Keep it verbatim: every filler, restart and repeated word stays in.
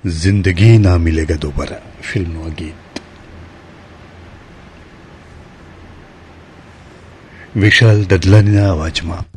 જિંદગી ના મિલેગા દોબારા ફિલ્મનું આ ગીત. વિશાલ દદલાનીના અવાજમાં